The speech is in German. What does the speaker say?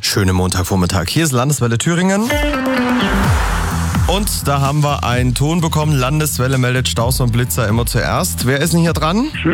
Schönen Montagvormittag. Hier ist Landeswelle Thüringen. Und da haben wir einen Ton bekommen. Landeswelle meldet Staus und Blitzer immer zuerst. Wer ist denn hier dran?